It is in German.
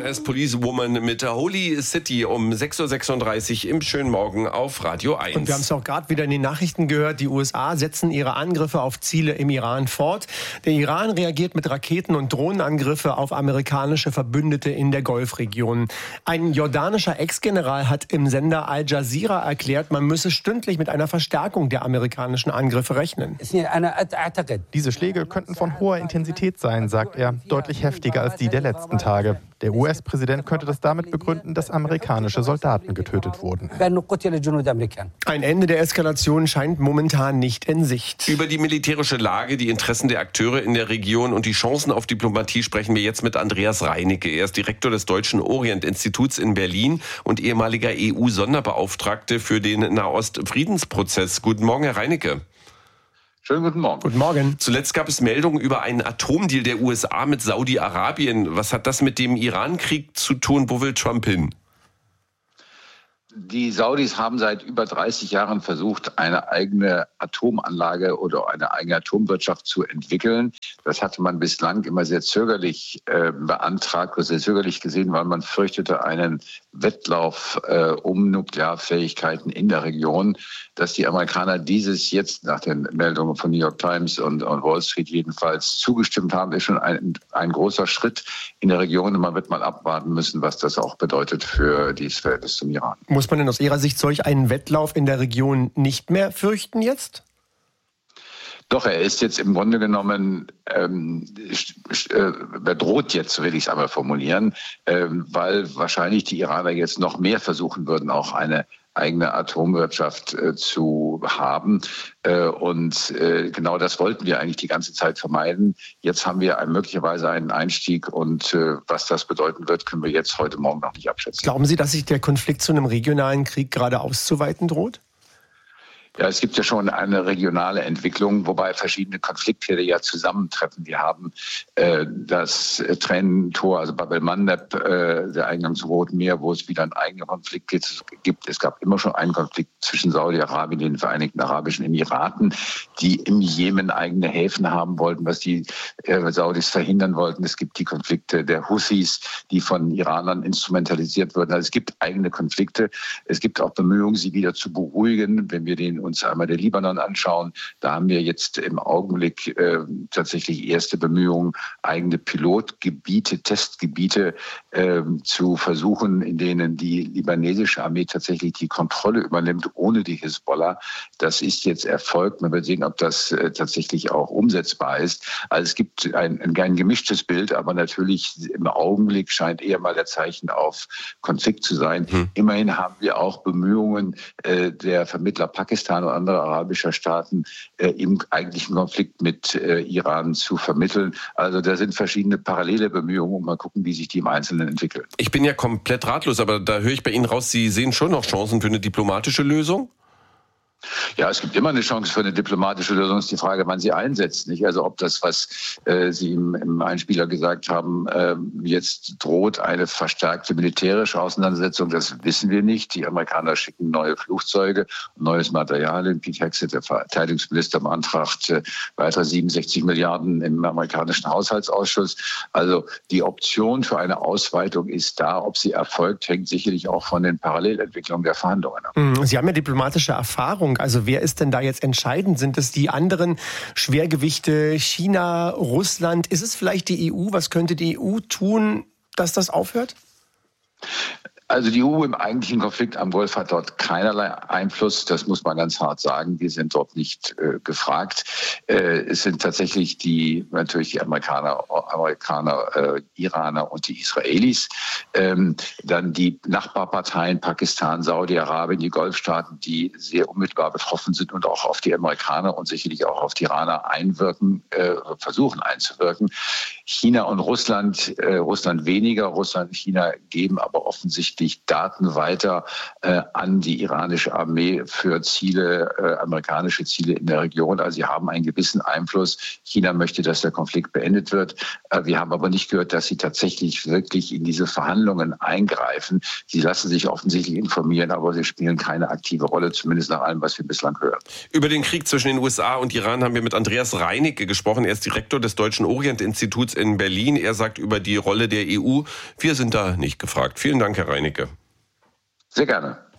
as Policewoman mit der Holy City um 6.36 Uhr im schönen Morgen auf Radio 1. Und wir haben es auch gerade wieder in den Nachrichten gehört, die USA setzen ihre Angriffe auf Ziele im Iran fort. Der Iran reagiert mit Raketen- und Drohnenangriffe auf amerikanische Verbündete in der Golfregion. Ein jordanischer Ex-General hat im Sender Al Jazeera erklärt, man müsse stündlich mit einer Verstärkung der amerikanischen Angriffe rechnen. Diese Schläge könnten von hoher Intensität sein, sagt er, deutlich heftiger als die der letzten Tage. Der US-Präsident könnte das damit begründen, dass amerikanische Soldaten getötet wurden. Ein Ende der Eskalation scheint momentan nicht in Sicht. Über die militärische Lage, die Interessen der Akteure in der Region und die Chancen auf Diplomatie sprechen wir jetzt mit Andreas Reinicke. Er ist Direktor des Deutschen Orient-Instituts in Berlin und ehemaliger EU-Sonderbeauftragte für den Nahost-Friedensprozess. Guten Morgen, Herr Reinicke. Schönen guten Morgen. Guten Morgen. Zuletzt gab es Meldungen über einen Atomdeal der USA mit Saudi-Arabien. Was hat das mit dem Iran-Krieg zu tun? Wo will Trump hin? Die Saudis haben seit über 30 Jahren versucht, eine eigene Atomanlage oder eine eigene Atomwirtschaft zu entwickeln. Das hatte man bislang immer sehr zögerlich beantragt oder sehr zögerlich gesehen, weil man fürchtete einen Wettlauf um Nuklearfähigkeiten in der Region. Dass die Amerikaner dieses jetzt nach den Meldungen von New York Times und Wall Street jedenfalls zugestimmt haben, ist schon ein großer Schritt in der Region. Und man wird mal abwarten müssen, was das auch bedeutet für dieses Verhältnis zum Iran. Muss man denn aus Ihrer Sicht solch einen Wettlauf in der Region nicht mehr fürchten jetzt? Doch, er ist jetzt im Grunde genommen, bedroht jetzt, will ich es einmal formulieren, weil wahrscheinlich die Iraner jetzt noch mehr versuchen würden, auch eine eigene Atomwirtschaft zu haben. Genau das wollten wir eigentlich die ganze Zeit vermeiden. Jetzt haben wir möglicherweise einen Einstieg und was das bedeuten wird, können wir jetzt heute Morgen noch nicht abschätzen. Glauben Sie, dass sich der Konflikt zu einem regionalen Krieg gerade auszuweiten droht? Ja, es gibt ja schon eine regionale Entwicklung, wobei verschiedene Konfliktherde ja zusammentreffen. Wir haben das Tränentor, also Bab el-Mandeb, der Eingang zum Roten Meer, wo es wieder einen eigenen Konflikt gibt. Es gab immer schon einen Konflikt zwischen Saudi-Arabien und den Vereinigten Arabischen Emiraten, die im Jemen eigene Häfen haben wollten, was die Saudis verhindern wollten. Es gibt die Konflikte der Houthis, die von Iranern instrumentalisiert wurden. Also es gibt eigene Konflikte. Es gibt auch Bemühungen, sie wieder zu beruhigen, wenn wir uns einmal den Libanon anschauen. Da haben wir jetzt im Augenblick tatsächlich erste Bemühungen, eigene Pilotgebiete, Testgebiete zu versuchen, in denen die libanesische Armee tatsächlich die Kontrolle übernimmt, ohne die Hisbollah. Das ist jetzt erfolgt. Man wird sehen, ob das tatsächlich auch umsetzbar ist. Also es gibt ein gemischtes Bild, aber natürlich im Augenblick scheint eher mal der Zeichen auf Konflikt zu sein. Immerhin haben wir auch Bemühungen der Vermittler Pakistan und andere arabischer Staaten im eigentlichen Konflikt mit Iran zu vermitteln. Also da sind verschiedene parallele Bemühungen und mal gucken, wie sich die im Einzelnen entwickeln. Ich bin ja komplett ratlos, aber da höre ich bei Ihnen raus, Sie sehen schon noch Chancen für eine diplomatische Lösung? Ja, es gibt immer eine Chance für eine diplomatische Lösung. Es ist die Frage, wann sie einsetzt. Nicht? Also ob das, was Sie im Einspieler gesagt haben, jetzt droht eine verstärkte militärische Auseinandersetzung, das wissen wir nicht. Die Amerikaner schicken neue Flugzeuge und neues Material. Pete Hegseth, der Verteidigungsminister, beantragt weitere 67 Milliarden im amerikanischen Haushaltsausschuss. Also die Option für eine Ausweitung ist da. Ob sie erfolgt, hängt sicherlich auch von den Parallelentwicklungen der Verhandlungen ab. Sie haben ja diplomatische Erfahrung. Also wer ist denn da jetzt entscheidend? Sind es die anderen Schwergewichte, China, Russland? Ist es vielleicht die EU? Was könnte die EU tun, dass das aufhört? Also die EU im eigentlichen Konflikt am Golf hat dort keinerlei Einfluss. Das muss man ganz hart sagen. Wir sind dort nicht gefragt. Es sind tatsächlich natürlich die Amerikaner, Iraner und die Israelis. Dann die Nachbarparteien Pakistan, Saudi-Arabien, die Golfstaaten, die sehr unmittelbar betroffen sind und auch auf die Amerikaner und sicherlich auch auf die Iraner versuchen einzuwirken. China und Russland weniger. Russland und China geben aber offensichtlich offensichtlich Daten weiter an die iranische Armee für Ziele, amerikanische Ziele in der Region. Also sie haben einen gewissen Einfluss. China möchte, dass der Konflikt beendet wird. Wir haben aber nicht gehört, dass sie tatsächlich wirklich in diese Verhandlungen eingreifen. Sie lassen sich offensichtlich informieren, aber sie spielen keine aktive Rolle, zumindest nach allem, was wir bislang hören. Über den Krieg zwischen den USA und Iran haben wir mit Andreas Reinicke gesprochen. Er ist Direktor des Deutschen Orient-Instituts in Berlin. Er sagt über die Rolle der EU, wir sind da nicht gefragt. Vielen Dank, Herr Reinicke. Sehr gerne.